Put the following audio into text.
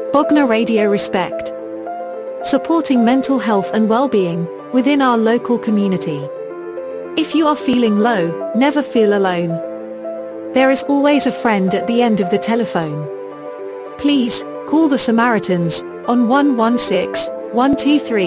Bogna Radio Respect. Supporting mental health and well-being within our local community. If you are feeling low, never feel alone. There is always a friend at the end of the telephone. Please, call the Samaritans on 116 123